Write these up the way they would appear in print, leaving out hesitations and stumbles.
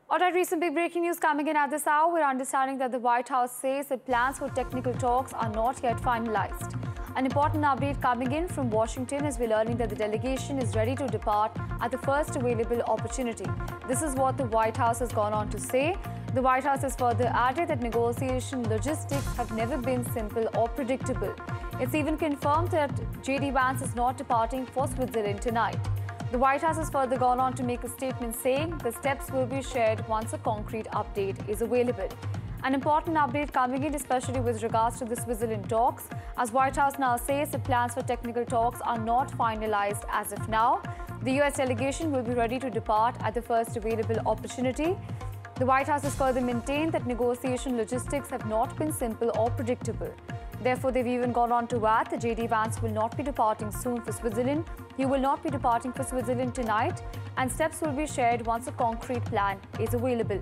All right, recent big breaking news coming in at this hour. We're understanding that the White House says that plans for technical talks are not yet finalized. An important update coming in from Washington as we're learning that the delegation is ready to depart at the first available opportunity. This is what the White House has gone on to say. The White House has further added that negotiation logistics have never been simple or predictable. It's even confirmed that J.D. Vance is not departing for Switzerland tonight. The White House has further gone on to make a statement saying the steps will be shared once a concrete update is available. An important update coming in, especially with regards to the Switzerland talks, as White House now says the plans for technical talks are not finalized as of now. The US delegation will be ready to depart at the first available opportunity. The White House has further maintained that negotiation logistics have not been simple or predictable. Therefore, they've even gone on to add that J.D. Vance will not be departing soon for Switzerland. He will not be departing for Switzerland tonight, and steps will be shared once a concrete plan is available.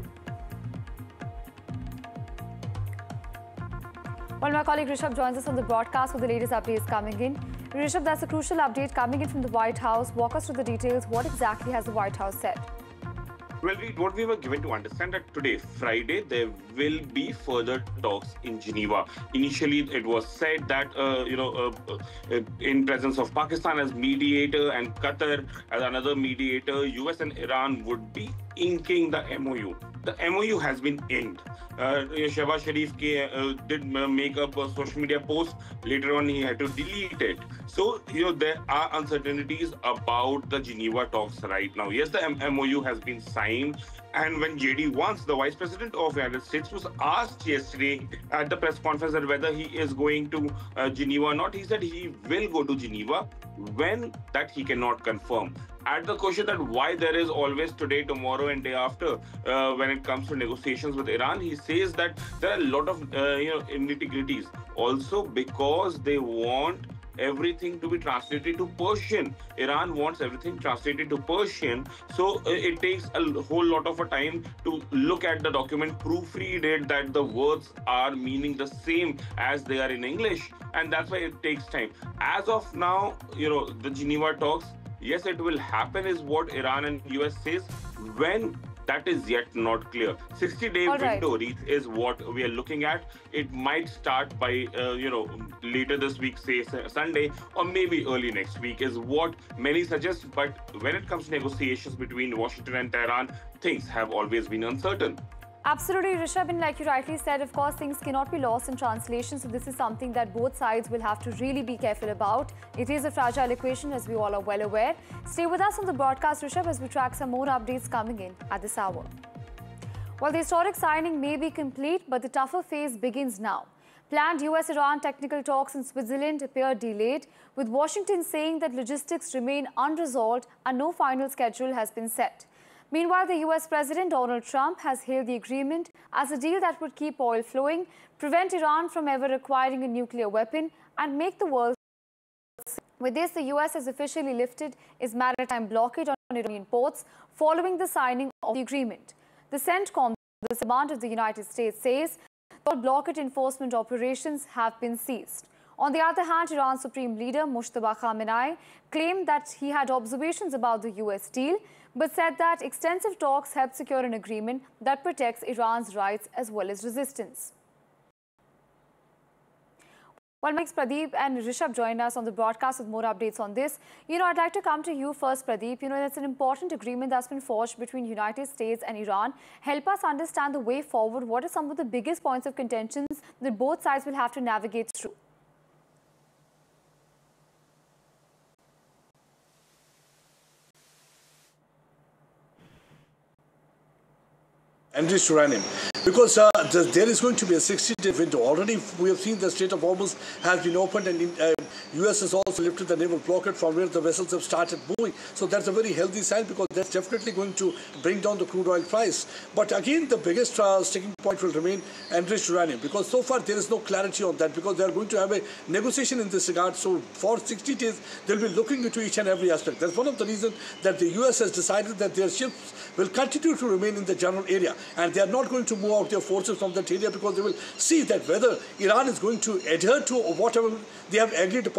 While my colleague Rishabh joins us on the broadcast with the latest updates coming in. Rishabh, that's a crucial update coming in from the White House. Walk us through the details. What exactly has the White House said? Well, what we were given to understand that today, Friday, there will be further talks in Geneva. Initially, it was said that, in presence of Pakistan as mediator and Qatar as another mediator, US and Iran would be inking the MOU. The MOU has been inked. Shehbaz Sharif did make a social media post. Later on, he had to delete it. So, there are uncertainties about the Geneva talks right now. Yes, the MOU has been signed. And when J.D. Vance, the Vice President of the United States, was asked yesterday at the press conference that whether he is going to Geneva or not, he said he will go to Geneva. When, that he cannot confirm. At the question that why there is always today, tomorrow and day after when it comes to negotiations with Iran, he says that there are a lot of nitty-gritties. Also because they want everything to be translated to Persian. Iran wants everything translated to Persian. So it takes a whole lot of a time to look at the document, proofread it, that the words are meaning the same as they are in English. And that's why it takes time. As of now, the Geneva talks, yes, it will happen is what Iran and US says. When, that is yet not clear. 60-day window is what we are looking at. It might start by, later this week, say Sunday, or maybe early next week is what many suggest. But when it comes to negotiations between Washington and Tehran, things have always been uncertain. Absolutely, Rishabh, and like you rightly said, of course, things cannot be lost in translation. So this is something that both sides will have to really be careful about. It is a fragile equation, as we all are well aware. Stay with us on the broadcast, Rishabh, as we track some more updates coming in at this hour. Well, the historic signing may be complete, but the tougher phase begins now. Planned US-Iran technical talks in Switzerland appear delayed, with Washington saying that logistics remain unresolved and no final schedule has been set. Meanwhile, the US President Donald Trump has hailed the agreement as a deal that would keep oil flowing, prevent Iran from ever acquiring a nuclear weapon, and make the world safe. With this, the US has officially lifted its maritime blockade on Iranian ports following the signing of the agreement. The CENTCOM, the command of the United States, says all blockade enforcement operations have been ceased. On the other hand, Iran's Supreme Leader Mojtaba Khamenei claimed that he had observations about the US deal, but said that extensive talks helped secure an agreement that protects Iran's rights as well as resistance. Well, Mix Pradeep and Rishabh join us on the broadcast with more updates on this. I'd like to come to you first, Pradeep. That's an important agreement that's been forged between United States and Iran. Help us understand the way forward. What are some of the biggest points of contentions that both sides will have to navigate through? Enriched uranium, because there is going to be a 60-day window. Already we have seen the Strait of Hormuz has been opened, and US has also lifted the naval blockade from where the vessels have started moving. So that's a very healthy sign, because that's definitely going to bring down the crude oil price. But again, the biggest sticking point will remain enriched uranium, because so far there is no clarity on that, because they are going to have a negotiation in this regard. So for 60 days, they'll be looking into each and every aspect. That's one of the reasons that the US has decided that their ships will continue to remain in the general area, and they are not going to move out their forces from that area, because they will see that whether Iran is going to adhere to whatever they have agreed upon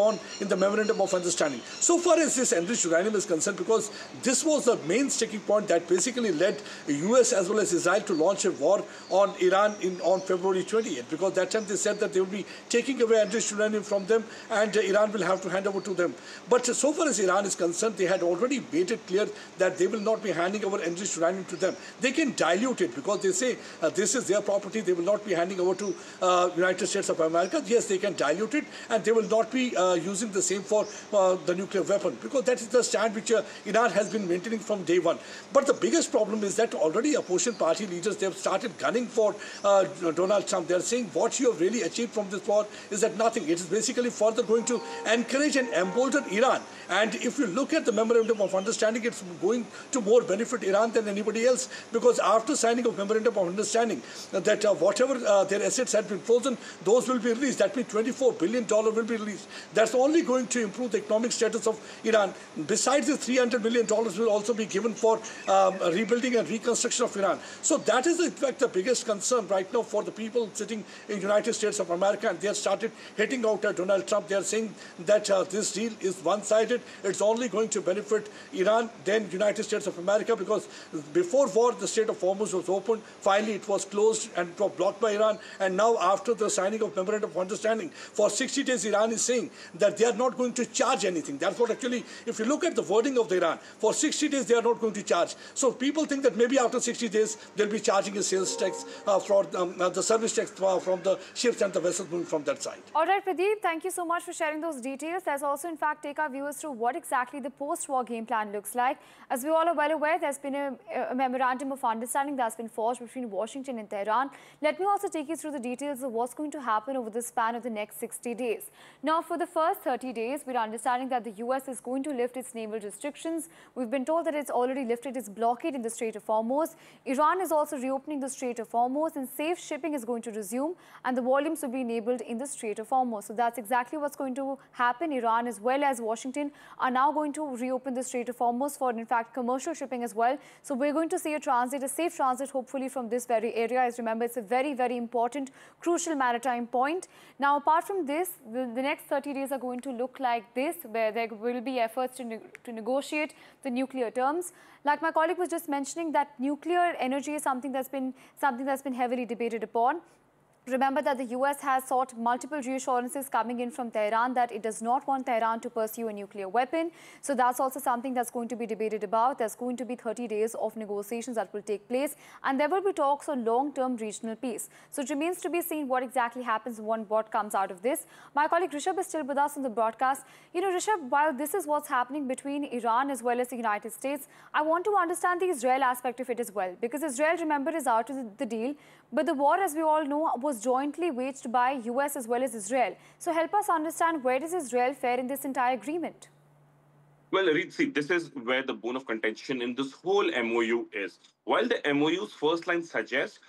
on in the memorandum of understanding. So far as this enriched uranium is concerned, because this was the main sticking point that basically led the US as well as Israel to launch a war on Iran on February 20th, because that time they said that they will be taking away enriched uranium from them and Iran will have to hand over to them. But so far as Iran is concerned, they had already made it clear that they will not be handing over enriched uranium to them. They can dilute it because they say this is their property. They will not be handing over to United States of America. Yes, they can dilute it and they will not be using the same for the nuclear weapon, because that is the stand which Iran has been maintaining from day one. But the biggest problem is that already opposition party leaders, they have started gunning for Donald Trump. They are saying what you have really achieved from this war is that nothing. It is basically further going to encourage and embolden Iran. And if you look at the memorandum of understanding, it's going to more benefit Iran than anybody else, because after signing of memorandum of understanding, that whatever their assets had been frozen, those will be released. That means $24 billion will be released. That's only going to improve the economic status of Iran. Besides, the $300 million will also be given for rebuilding and reconstruction of Iran. So that is, in fact, the biggest concern right now for the people sitting in the United States of America, and they have started hitting out at Donald Trump. They are saying that this deal is one-sided. It's only going to benefit Iran, then United States of America, because before war, the Strait of Hormuz was opened. Finally, it was closed and blocked by Iran. And now, after the signing of memorandum of understanding, for 60 days, Iran is saying that they are not going to charge anything. That's what actually, if you look at the wording of the Iran, for 60 days, they are not going to charge. So people think that maybe after 60 days, they'll be charging a sales tax for the service tax from the ships and the vessels moving from that side. All right, Pradeep, thank you so much for sharing those details. Let's also, in fact, take our viewers through what exactly the post-war game plan looks like. As we all are well aware, there's been a memorandum of understanding that's been forged between Washington and Tehran. Let me also take you through the details of what's going to happen over the span of the next 60 days. Now, for the first 30 days, we're understanding that the US is going to lift its naval restrictions. We've been told that it's already lifted its blockade in the Strait of Hormuz. Iran is also reopening the Strait of Hormuz, and safe shipping is going to resume, and the volumes will be enabled in the Strait of Hormuz. So that's exactly what's going to happen. Iran as well as Washington are now going to reopen the Strait of Hormuz for, in fact, commercial shipping as well. So we're going to see a safe transit, hopefully, from this very area. As remember, it's a very, very important, crucial maritime point. Now, apart from this, the next 30 days are going to look like this, where there will be efforts to negotiate the nuclear terms. Like my colleague was just mentioning, that nuclear energy is something that's been heavily debated upon. Remember that the US has sought multiple reassurances coming in from Tehran that it does not want Tehran to pursue a nuclear weapon. So that's also something that's going to be debated about. There's going to be 30 days of negotiations that will take place, and there will be talks on long-term regional peace. So it remains to be seen what exactly happens and what comes out of this. My colleague Rishabh is still with us on the broadcast. You know, Rishabh, while this is what's happening between Iran as well as the United States, I want to understand the Israel aspect of it as well, because Israel, remember, is out of the deal. But the war, as we all know, was jointly waged by US as well as Israel. So help us understand, where does Israel fare in this entire agreement? Well, Reed, see, this is where the bone of contention in this whole MOU is. While the MOU's first line suggests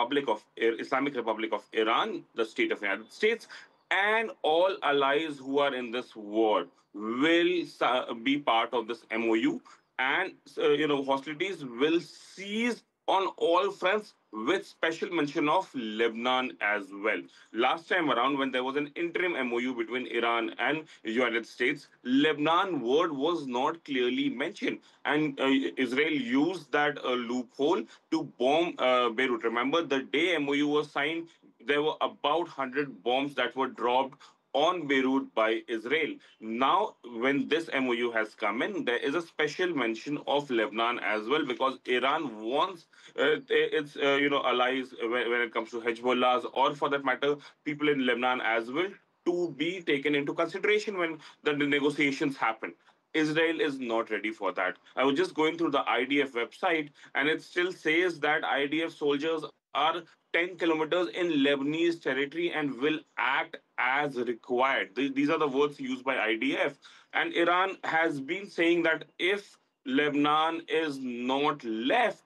Islamic Republic of Iran, the state of the United States, and all allies who are in this war will be part of this MOU, and hostilities will cease on all fronts, with special mention of Lebanon as well. Last time around, when there was an interim MOU between Iran and United States, Lebanon word was not clearly mentioned, and Israel used that loophole to bomb Beirut. Remember, the day MOU was signed, there were about 100 bombs that were dropped on Beirut by Israel. Now, when this MOU has come in, there is a special mention of Lebanon as well, because Iran wants its allies when it comes to Hezbollah's, or for that matter, people in Lebanon as well, to be taken into consideration when the negotiations happen. Israel is not ready for that. I was just going through the IDF website, and it still says that IDF soldiers are 10 kilometers in Lebanese territory and will act as required. These are the words used by IDF. And Iran has been saying that if Lebanon is not left,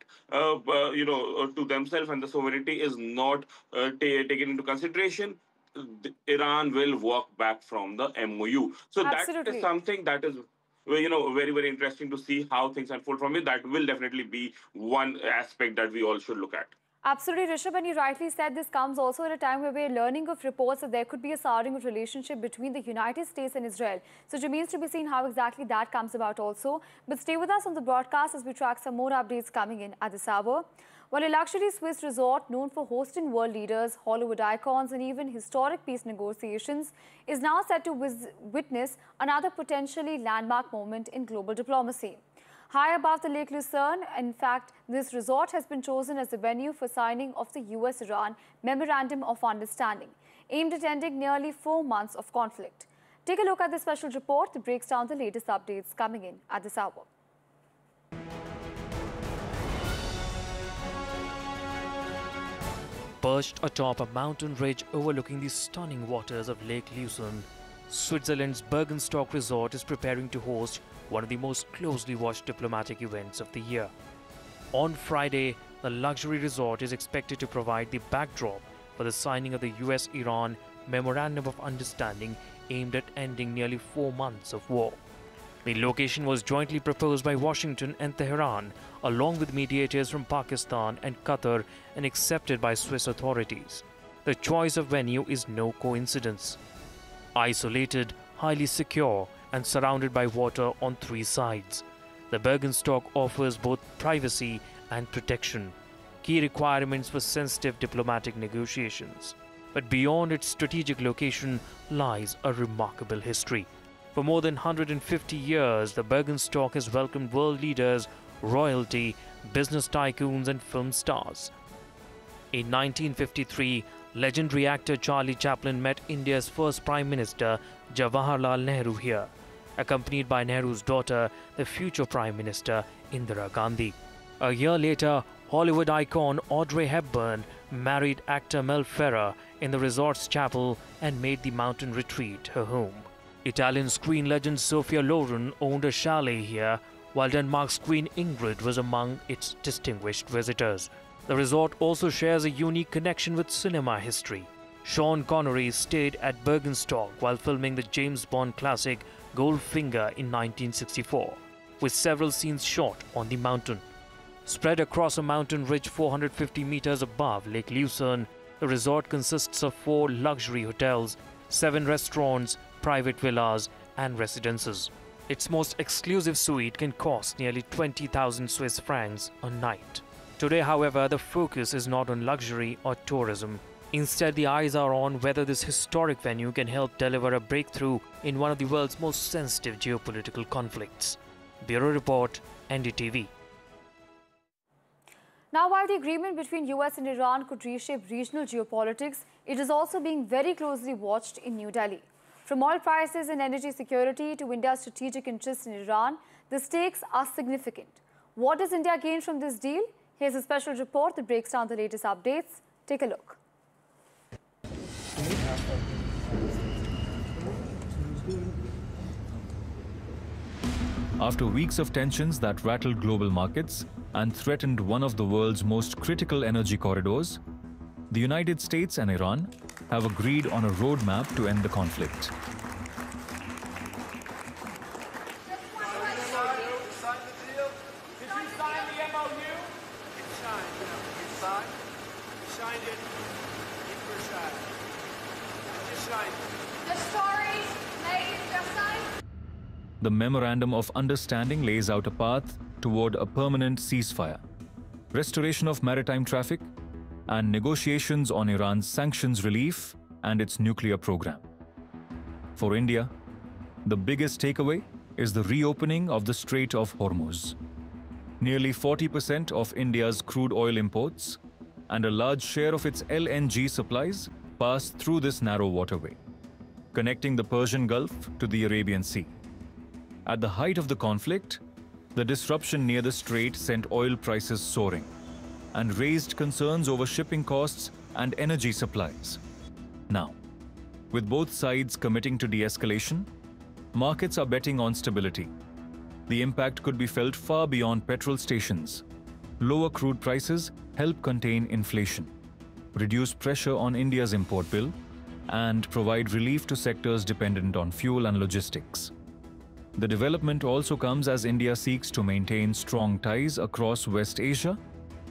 to themselves, and the sovereignty is not taken into consideration, Iran will walk back from the MOU. So Absolutely. That is something that is very, very interesting to see how things unfold from it. That will definitely be one aspect that we all should look at. Absolutely, Rishabh, and you rightly said this comes also at a time where we're learning of reports that there could be a souring of relationship between the United States and Israel. So it remains to be seen how exactly that comes about also. But stay with us on the broadcast as we track some more updates coming in at this hour. While a luxury Swiss resort known for hosting world leaders, Hollywood icons and even historic peace negotiations is now set to witness another potentially landmark moment in global diplomacy. High above the Lake Lucerne, in fact, this resort has been chosen as the venue for signing of the US-Iran Memorandum of Understanding, aimed at ending nearly 4 months of conflict. Take a look at this special report that breaks down the latest updates coming in at this hour. Perched atop a mountain ridge overlooking the stunning waters of Lake Lucerne, Switzerland's Bergenstock Resort is preparing to host one of the most closely watched diplomatic events of the year. On Friday, the luxury resort is expected to provide the backdrop for the signing of the US-Iran Memorandum of Understanding aimed at ending nearly 4 months of war. The location was jointly proposed by Washington and Tehran, along with mediators from Pakistan and Qatar, and accepted by Swiss authorities. The choice of venue is no coincidence. Isolated, highly secure, and surrounded by water on 3 sides, the Bergenstock offers both privacy and protection, key requirements for sensitive diplomatic negotiations. But beyond its strategic location lies a remarkable history. For more than 150 years, the Bergenstock has welcomed world leaders, royalty, business tycoons, and film stars. In 1953, legendary actor Charlie Chaplin met India's first Prime Minister, Jawaharlal Nehru, here, accompanied by Nehru's daughter, the future Prime Minister, Indira Gandhi. A year later, Hollywood icon Audrey Hepburn married actor Mel Ferrer in the resort's chapel and made the mountain retreat her home. Italian screen legend Sophia Loren owned a chalet here, while Denmark's Queen Ingrid was among its distinguished visitors. The resort also shares a unique connection with cinema history. Sean Connery stayed at Bergenstock while filming the James Bond classic Goldfinger in 1964, with several scenes shot on the mountain. Spread across a mountain ridge 450 meters above Lake Lucerne, the resort consists of 4 luxury hotels, 7 restaurants, private villas, and residences. Its most exclusive suite can cost nearly 20,000 Swiss francs a night. Today, however, the focus is not on luxury or tourism. Instead, the eyes are on whether this historic venue can help deliver a breakthrough in one of the world's most sensitive geopolitical conflicts. Bureau Report, NDTV. Now, while the agreement between US and Iran could reshape regional geopolitics, it is also being very closely watched in New Delhi. From oil prices and energy security to India's strategic interests in Iran, the stakes are significant. What does India gain from this deal? Here's a special report that breaks down the latest updates. Take a look. After weeks of tensions that rattled global markets and threatened one of the world's most critical energy corridors, the United States and Iran have agreed on a roadmap to end the conflict. The Memorandum of Understanding lays out a path toward a permanent ceasefire, restoration of maritime traffic, and negotiations on Iran's sanctions relief and its nuclear program. For India, the biggest takeaway is the reopening of the Strait of Hormuz. Nearly 40% of India's crude oil imports and a large share of its LNG supplies pass through this narrow waterway, connecting the Persian Gulf to the Arabian Sea. At the height of the conflict, the disruption near the strait sent oil prices soaring and raised concerns over shipping costs and energy supplies. Now, with both sides committing to de-escalation, markets are betting on stability. The impact could be felt far beyond petrol stations. Lower crude prices help contain inflation, reduce pressure on India's import bill, and provide relief to sectors dependent on fuel and logistics. The development also comes as India seeks to maintain strong ties across West Asia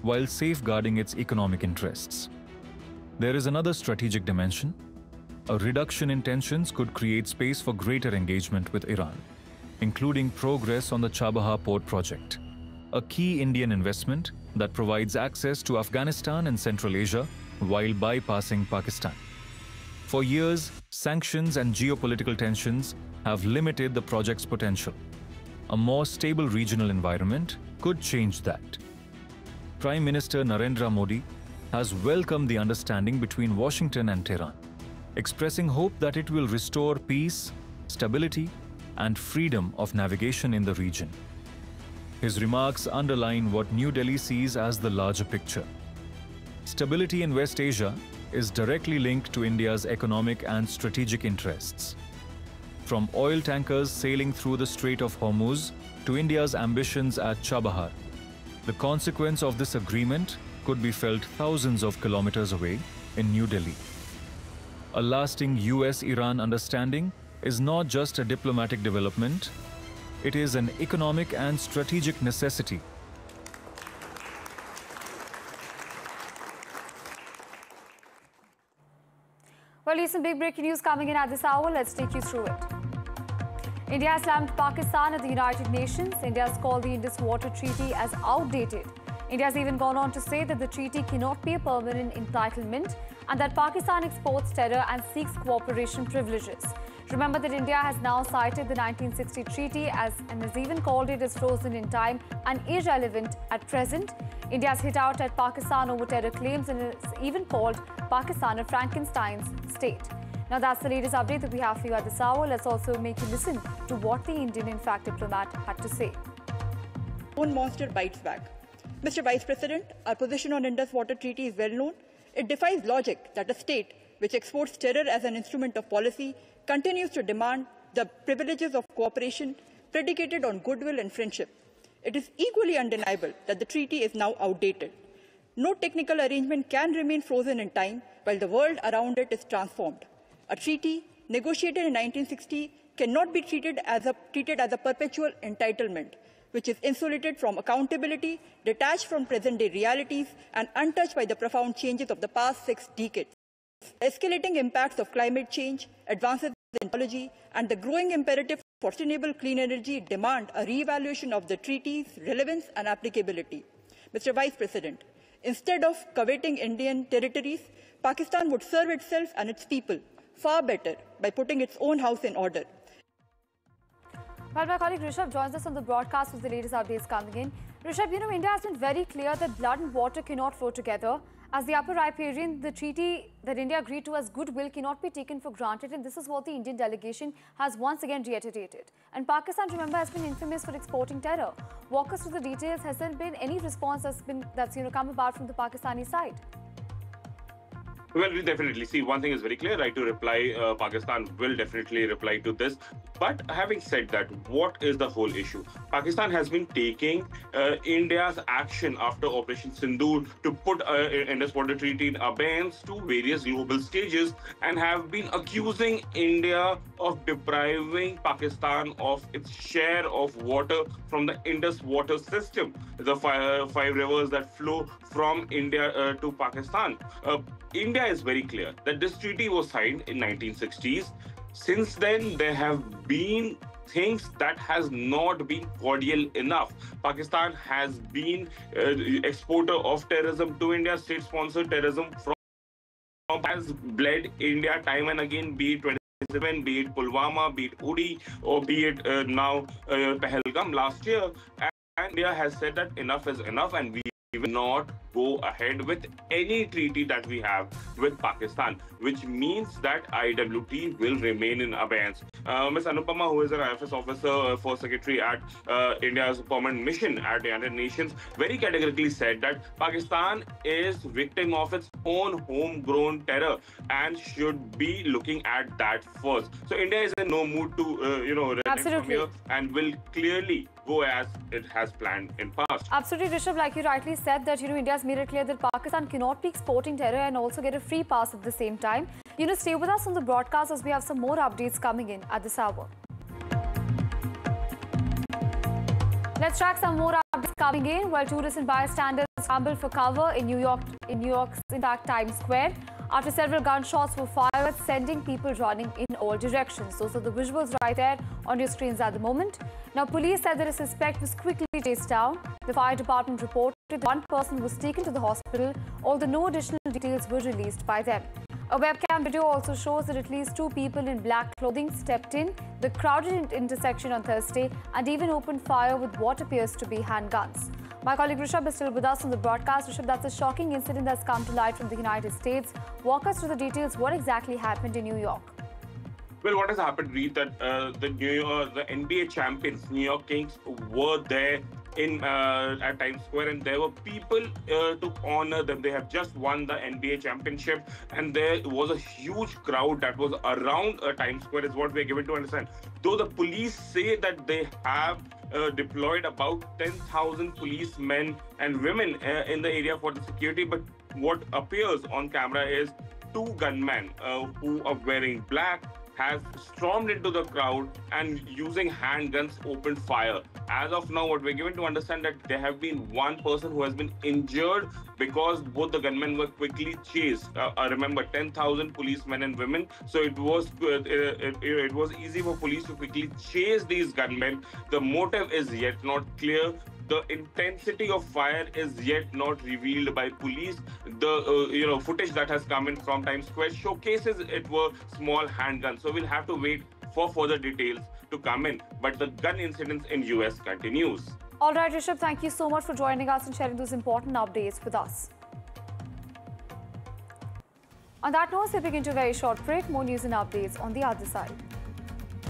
while safeguarding its economic interests. There is another strategic dimension. A reduction in tensions could create space for greater engagement with Iran, including progress on the Chabahar port project, a key Indian investment that provides access to Afghanistan and Central Asia while bypassing Pakistan. For years, sanctions and geopolitical tensions have limited the project's potential. A more stable regional environment could change that. Prime Minister Narendra Modi has welcomed the understanding between Washington and Tehran, expressing hope that it will restore peace, stability, and freedom of navigation in the region. His remarks underline what New Delhi sees as the larger picture. Stability in West Asia is directly linked to India's economic and strategic interests. From oil tankers sailing through the Strait of Hormuz to India's ambitions at Chabahar, the consequence of this agreement could be felt thousands of kilometers away in New Delhi. A lasting US-Iran understanding is not just a diplomatic development, it is an economic and strategic necessity. Well, recent big breaking news coming in at this hour. Let's take you through it. India has slammed Pakistan at the United Nations. India has called the Indus Water Treaty as outdated. India has even gone on to say that the treaty cannot be a permanent entitlement and that Pakistan exports terror and seeks cooperation privileges. Remember that India has now cited the 1960 treaty and has even called it as frozen in time and irrelevant at present. India has hit out at Pakistan over terror claims and has even called Pakistan a Frankenstein's state. Now that's the latest update that we have for you at this hour. Let's also make you listen to what the Indian, in fact, diplomat had to say. One monster bites back. Mr. Vice President, our position on Indus Water Treaty is well known. It defies logic that a state which exports terror as an instrument of policy continues to demand the privileges of cooperation predicated on goodwill and friendship. It is equally undeniable that the treaty is now outdated. No technical arrangement can remain frozen in time while the world around it is transformed. A treaty negotiated in 1960 cannot be treated as a perpetual entitlement, which is insulated from accountability, detached from present-day realities, and untouched by the profound changes of the past 6 decades. The escalating impacts of climate change, advances in technology, and the growing imperative for sustainable clean energy demand a re-evaluation of the treaty's relevance and applicability. Mr. Vice President, instead of coveting Indian territories, Pakistan would serve itself and its people far better by putting its own house in order. Well, my colleague Rishabh joins us on the broadcast with the latest updates coming in. Rishabh, India has been very clear that blood and water cannot flow together. As the upper riparian, the treaty that India agreed to as goodwill cannot be taken for granted, and this is what the Indian delegation has once again reiterated. And Pakistan, remember, has been infamous for exporting terror. Walk us through the details. Has there been any response that's come about from the Pakistani side? Well, we definitely see one thing is very clear, right to reply. Pakistan will definitely reply to this. But having said that, what is the whole issue? Pakistan has been taking India's action after Operation Sindoor to put Indus Water Treaty in abeyance to various global stages and have been accusing India of depriving Pakistan of its share of water from the Indus water system, the five rivers that flow from India to Pakistan. India is very clear that this treaty was signed in 1960s. Since then, there have been things that has not been cordial enough. Pakistan has been exporter of terrorism to India, state-sponsored terrorism has bled India time and again, be it 27, be it Pulwama, be it Uri, or be it now Pahalgam last year. And India has said that enough is enough and we will not go ahead with any treaty that we have with Pakistan, which means that IWT will remain in abeyance. Ms. Anupama, who is an IFS officer, First Secretary at India's permanent mission at the United Nations, very categorically said that Pakistan is victim of its own homegrown terror and should be looking at that first. So India is in no mood to, relent from here and will clearly go as it has planned in past. Absolutely, Rishabh, like you rightly said that, India has made it clear that Pakistan cannot be exporting terror and also get a free pass at the same time. Stay with us on the broadcast as we have some more updates coming in at this hour. Let's track some more Coming in, while tourists and bystanders scrambled for cover in New York's in fact Times Square, after several gunshots were fired, sending people running in all directions. Those are the visuals right there on your screens at the moment. Now, police said that a suspect was quickly chased down. The fire department reported that one person was taken to the hospital, although no additional details were released by them. A webcam video also shows that at least 2 people in black clothing stepped in the crowded intersection on Thursday and even opened fire with what appears to be handguns. My colleague Rishabh is still with us on the broadcast. Rishabh, that's a shocking incident that's come to light from the United States. Walk us through the details. What exactly happened in New York? Well, what has happened, Reed, that the NBA champions, New York Knicks, were there at Times Square, and there were people to honor them. They have just won the NBA championship, and there was a huge crowd that was around Times Square, is what we are given to understand. Though the police say that they have deployed about 10,000 policemen and women in the area for the security, but what appears on camera is 2 gunmen who are wearing black has stormed into the crowd and using handguns opened fire. As of now, what we're given to understand that there have been 1 person who has been injured because both the gunmen were quickly chased. Remember, 10,000 policemen and women, so it was easy for police to quickly chase these gunmen. The motive is yet not clear. The intensity of fire is yet not revealed by police. The footage that has come in from Times Square showcases it were small handguns. So we'll have to wait for further details to come in. But the gun incidents in US continues. All right, Rishabh, thank you so much for joining us and sharing those important updates with us. On that note, we begin to a very short break. More news and updates on the other side.